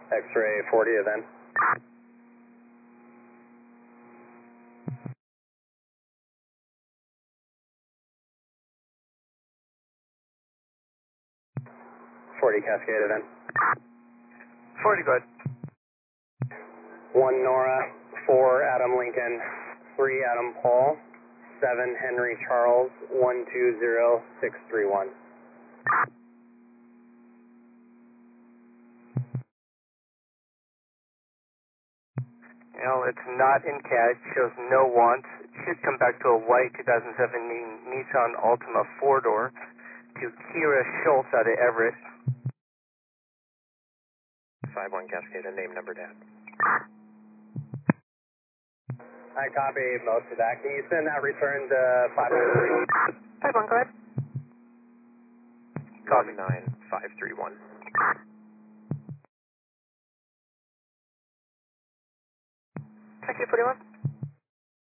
X-ray 40 then. Cascade then. 40, go ahead. 1 Nora, 4 Adam Lincoln, 3 Adam Paul, 7 Henry Charles, 120631. You know, it's not in CAD, shows no wants. It should come back to a white 2017 Nissan Altima 4-door to Kira Schultz out of Everett. 51 Cascade, name, number, dad. I copy most of that. Can you send that return to 513? 51, go ahead. Copy. 19531. Taxi 41.